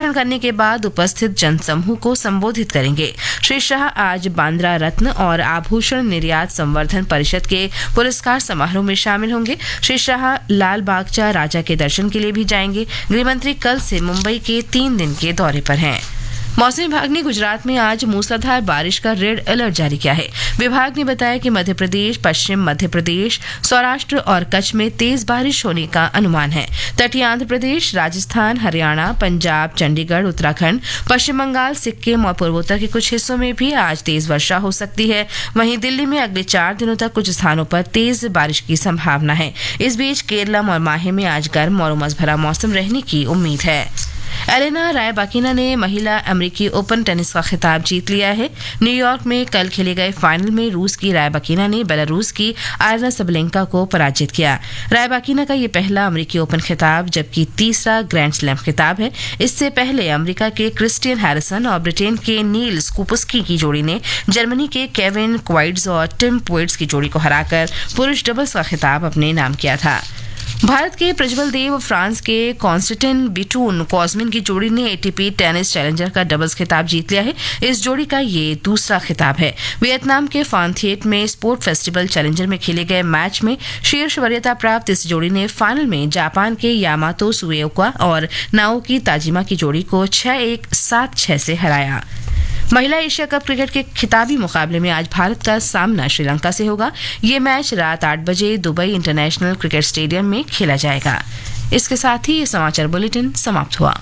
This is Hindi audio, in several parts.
निरीक्षण करने के बाद उपस्थित जनसमूह को संबोधित करेंगे। श्री शाह आज बांद्रा रत्न और आभूषण निर्यात संवर्धन परिषद के पुरस्कार समारोह में शामिल होंगे। श्री शाह लाल बागचा राजा के दर्शन के लिए भी जाएंगे। गृहमंत्री कल से मुंबई के 3 दिन के दौरे पर हैं। मौसम विभाग ने गुजरात में आज मूसलाधार बारिश का रेड अलर्ट जारी किया है। विभाग ने बताया कि मध्य प्रदेश, पश्चिम मध्य प्रदेश, सौराष्ट्र और कच्छ में तेज बारिश होने का अनुमान है। तटीय आंध्र प्रदेश, राजस्थान, हरियाणा, पंजाब, चंडीगढ़, उत्तराखंड, पश्चिम बंगाल, सिक्किम और पूर्वोत्तर के कुछ हिस्सों में भी आज तेज वर्षा हो सकती है। वहीं दिल्ली में अगले 4 दिनों तक कुछ स्थानों पर तेज बारिश की संभावना है। इस बीच केरलम और माहे में आज गर्म और उमस भरा मौसम रहने की उम्मीद है। एलेना रायबाकिना ने महिला अमेरिकी ओपन टेनिस का खिताब जीत लिया है। न्यूयॉर्क में कल खेले गए फाइनल में रूस की रायबाकिना ने बेलारूस की आयना सबलेंका को पराजित किया। रायबाकिना का ये पहला अमेरिकी ओपन खिताब जबकि तीसरा ग्रैंड स्लैम खिताब है। इससे पहले अमेरिका के क्रिस्टियन हैरिसन और ब्रिटेन के नील स्कूपस्की की जोड़ी ने जर्मनी के केविन क्वाइड्स और टिम पोइट्स की जोड़ी को हराकर पुरुष डबल्स का खिताब अपने नाम किया था। भारत के प्रज्वल देव और फ्रांस के कॉन्स्टेंटिन बिटून कॉस्मिन की जोड़ी ने एटीपी टेनिस चैलेंजर का डबल्स खिताब जीत लिया है। इस जोड़ी का ये दूसरा खिताब है। वियतनाम के फान थिएट में स्पोर्ट फेस्टिवल चैलेंजर में खेले गए मैच में शीर्ष वरीयता प्राप्त इस जोड़ी ने फाइनल में जापान के यामातो सुएओका और नाओकी ताजिमा की जोड़ी को 6-1, 7-6 से हराया। महिला एशिया कप क्रिकेट के खिताबी मुकाबले में आज भारत का सामना श्रीलंका से होगा। ये मैच रात 8 बजे दुबई इंटरनेशनल क्रिकेट स्टेडियम में खेला जाएगा। इसके साथ ही ये समाचार बुलेटिन समाप्त हुआ।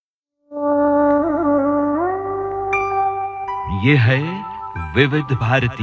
ये है विविध भारती।